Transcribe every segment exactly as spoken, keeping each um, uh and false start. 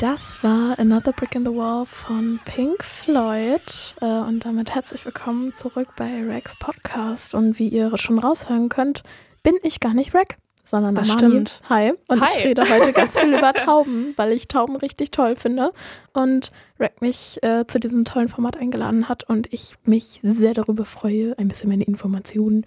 Das war Another Brick in the Wall von Pink Floyd äh, und damit herzlich willkommen zurück bei Rex Podcast. Und wie ihr schon raushören könnt, bin ich gar nicht Rex, sondern das Mami. Stimmt. Hi. Und Hi. ich rede heute ganz viel über Tauben, weil ich Tauben richtig toll finde und Rex mich äh, zu diesem tollen Format eingeladen hat und ich mich sehr darüber freue, ein bisschen meine Informationen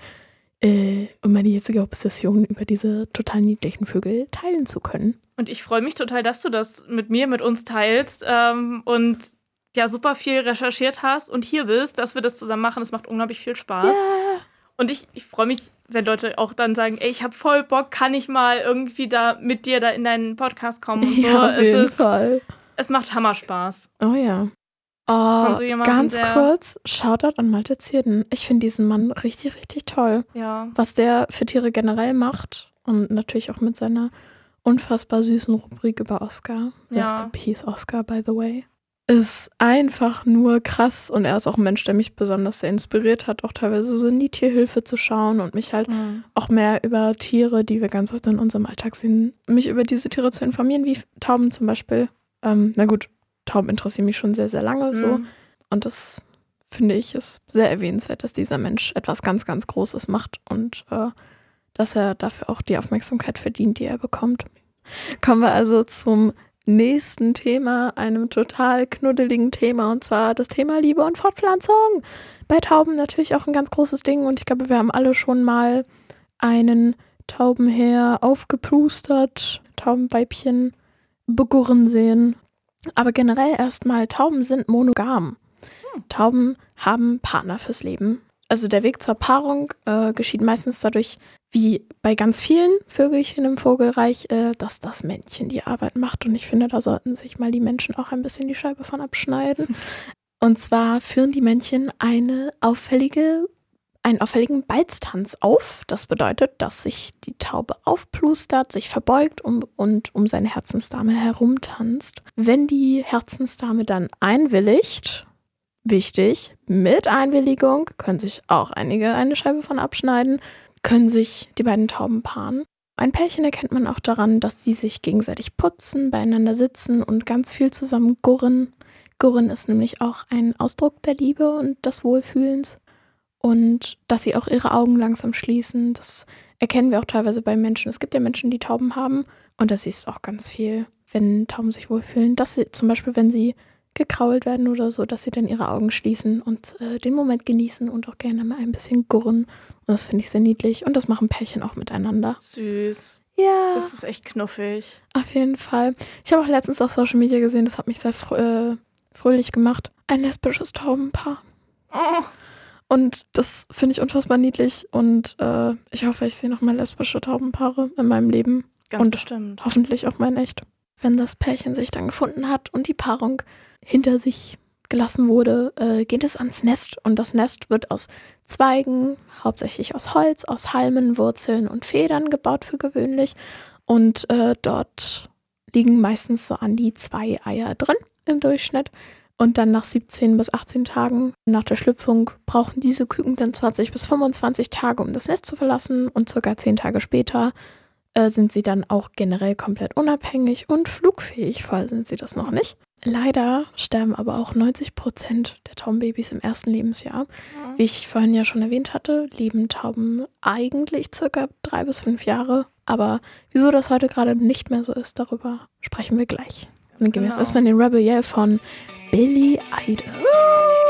äh, und meine jetzige Obsession über diese total niedlichen Vögel teilen zu können. Und ich freue mich total, dass du das mit mir, mit uns teilst ähm, und ja super viel recherchiert hast und hier bist, dass wir das zusammen machen. Es macht unglaublich viel Spaß. Yeah. Und ich, ich freue mich, wenn Leute auch dann sagen, ey, ich habe voll Bock, kann ich mal irgendwie da mit dir da in deinen Podcast kommen und so. Ja, auf jeden es ist, Fall. Es macht Hammerspaß. Oh ja. Oh, so ganz kurz, Shoutout an Malte Zierden. Ich finde diesen Mann richtig, richtig toll. Ja. Was der für Tiere generell macht und natürlich auch mit seiner unfassbar süßen Rubrik über Oscar. Ja. Rest in Peace, Oscar, by the way. Ist einfach nur krass und er ist auch ein Mensch, der mich besonders sehr inspiriert hat, auch teilweise so in die Tierhilfe zu schauen und mich halt mhm. auch mehr über Tiere, die wir ganz oft in unserem Alltag sehen, mich über diese Tiere zu informieren, wie Tauben zum Beispiel. Ähm, na gut, Tauben interessieren mich schon sehr, sehr lange so. Mhm. Und das finde ich ist sehr erwähnenswert, dass dieser Mensch etwas ganz, ganz Großes macht und äh, dass er dafür auch die Aufmerksamkeit verdient, die er bekommt. Kommen wir also zum nächsten Thema, einem total knuddeligen Thema, und zwar das Thema Liebe und Fortpflanzung. Bei Tauben natürlich auch ein ganz großes Ding und ich glaube, wir haben alle schon mal einen Taubenher aufgeplustert, Taubenweibchen begurren sehen. Aber generell erstmal, Tauben sind monogam. Hm. Tauben haben Partner fürs Leben. Also der Weg zur Paarung äh, geschieht meistens dadurch, wie bei ganz vielen Vögelchen im Vogelreich, äh, dass das Männchen die Arbeit macht. Und ich finde, da sollten sich mal die Menschen auch ein bisschen die Scheibe von abschneiden. Und zwar führen die Männchen eine auffällige, einen auffälligen Balztanz auf. Das bedeutet, dass sich die Taube aufplustert, sich verbeugt um, und um seine Herzensdame herumtanzt. Wenn die Herzensdame dann einwilligt, wichtig, mit Einwilligung, können sich auch einige eine Scheibe von abschneiden, können sich die beiden Tauben paaren. Ein Pärchen erkennt man auch daran, dass sie sich gegenseitig putzen, beieinander sitzen und ganz viel zusammen gurren. Gurren ist nämlich auch ein Ausdruck der Liebe und des Wohlfühlens. Und dass sie auch ihre Augen langsam schließen, das erkennen wir auch teilweise bei Menschen. Es gibt ja Menschen, die Tauben haben und das siehst du auch ganz viel, wenn Tauben sich wohlfühlen. Dass sie zum Beispiel, wenn sie gekrault werden oder so, dass sie dann ihre Augen schließen und äh, den Moment genießen und auch gerne mal ein bisschen gurren. Und das finde ich sehr niedlich. Und das machen Pärchen auch miteinander. Süß. Ja. Das ist echt knuffig. Auf jeden Fall. Ich habe auch letztens auf Social Media gesehen, das hat mich sehr frö- äh, fröhlich gemacht. Ein lesbisches Taubenpaar. Oh. Und das finde ich unfassbar niedlich. Und äh, ich hoffe, ich sehe noch mal lesbische Taubenpaare in meinem Leben. Ganz und bestimmt. Hoffentlich auch mal in echt. Wenn das Pärchen sich dann gefunden hat und die Paarung hinter sich gelassen wurde, äh, geht es ans Nest. Und das Nest wird aus Zweigen, hauptsächlich aus Holz, aus Halmen, Wurzeln und Federn gebaut für gewöhnlich. Und äh, dort liegen meistens so an die zwei Eier drin im Durchschnitt. Und dann nach siebzehn bis achtzehn Tagen nach der Schlüpfung brauchen diese Küken dann zwanzig bis fünfundzwanzig Tage, um das Nest zu verlassen. Und circa zehn Tage später äh, sind sie dann auch generell komplett unabhängig und flugfähig. Vorher sind sie das noch nicht. Leider sterben aber auch neunzig Prozent der Taubenbabys im ersten Lebensjahr. Mhm. Wie ich vorhin ja schon erwähnt hatte, leben Tauben eigentlich circa drei bis fünf Jahre. Aber wieso das heute gerade nicht mehr so ist, darüber sprechen wir gleich. Dann gehen wir jetzt erstmal in den Rebel Yell von Billy Idol.